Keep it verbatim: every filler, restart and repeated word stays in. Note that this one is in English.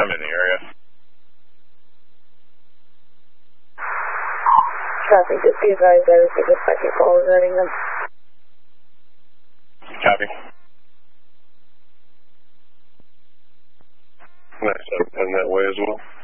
I'm in the area. Traffic, just be advised I received a second call regarding them. Copy. Nice, I'm heading that way as well.